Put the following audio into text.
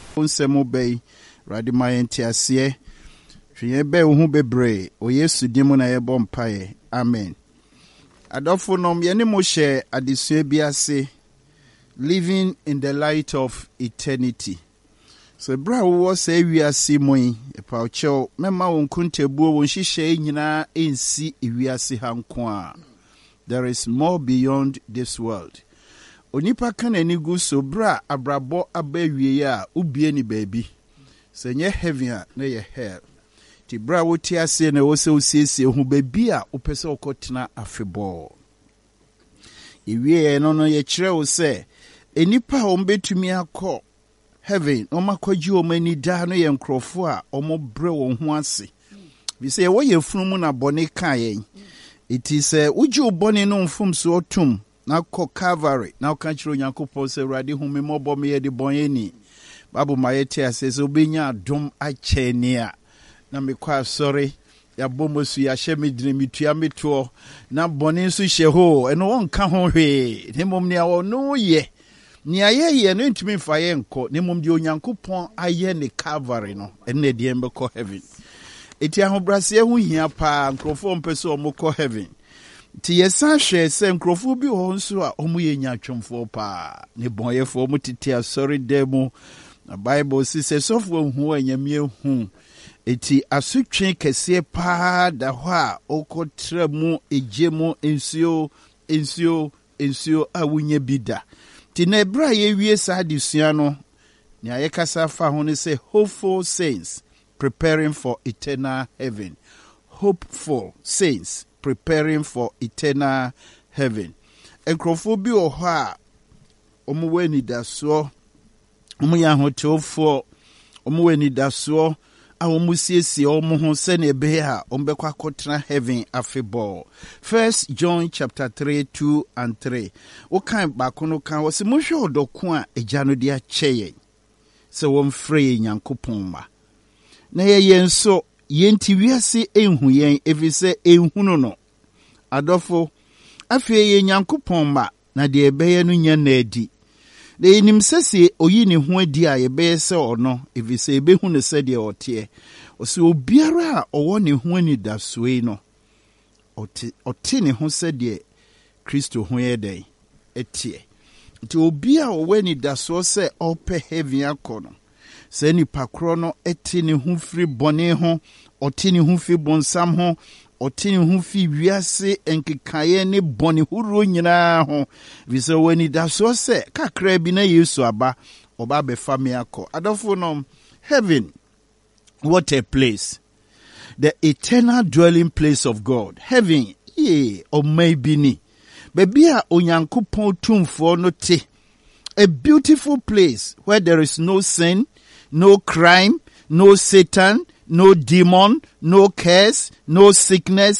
Onsemo bay, Radimayanti asie. Be uhu bebre, o Yesu dimuna ye bompaye. Amen. Adolfo nom yene mo share adisue biase, living in the light of eternity. So bra wo say we are simoi e paucho mema won kuntebuo won hihye nyina ensi ewiase hankwa. There is more beyond this world. Onipa kan anigu so bra abrabo abawie a ubie ni baabi. Senye heaven a na ye hell. Ti bra wo ti ase na wo se osiesie hu baabi a opese okotena afebo. Iwie no ye kire wo se enipa o mbetumi akọ heaven no makwaji o mani da no ye nkrofo a omo bre won ho ase. Bi se wo ye funu mu na bone kan yen. It is uji uboni no mfum so otum na ko Calvary na ka kiro Nyankopon se Awurade hu me mobo me ye de bonyeni babu mayete asese obenya adom acheni a na me kwa sorry ya bomosu ya hye medine mitua meto na bone so hye ho eno won ka ho hwe ne mom ne awo no ye ni ayeye no ntumi fa ye nko ne mom de Onyankopon aye ne Calvary no ene de embekọ heaven. Eti ahobrase hu hia pa nkrofo mpeso omukọ heaven. Ti yesa hwe se nkrofo bi ho nso a omu ye nyatwomfo pa ne bonyefo mutiti asori demu na Bible sise sofo hu anyamie hu. Eti asutwe kese pa da ho a okotra mu ejemu ensio awunye bida. Ti na bra ye wie sa disua no ne ayekasa fa ho ne se hopeful saints preparing for eternal heaven. Hopeful saints preparing for eternal heaven. Enkrofo bi o ho a omo weni daso omo ya hotofo omo weni daso a omo siesie omo ho se ne be a ombekwa kotena heaven afebo. 1 John chapter 3 2 and 3. O kan ba kono kan wo se mo hwe odoko a eja no de akyeye se won free Nyankopon ma. Na ye nso yenti wiase enhu yen efise enhunu no adofo afie ye Nyankopon ma na de ebeye no nya na adi na enim sese oyi ne ho adi a yebeye se ono efise ebehu ne se de ote o se obiara a owo ne ho ani da soe no ote ne ho se de Kristo ho ye den etie nti obi a owo ani da so se ope heaven akono se ni pakro no eti ne hu firi bone ho oti ne hu fi bonsam ho oti ne hu fi wiase enkekaye ne bone huro nyina ho vise wani da so se kakra bi na Yesu aba oba be fami akọ adofo no heaven, what a place, the eternal dwelling place of God. Heaven or maybe ni baby a Onyankopon tumfo no te, a beautiful place where there is no sin, no crime, no Satan, no demon, no curse, no sickness,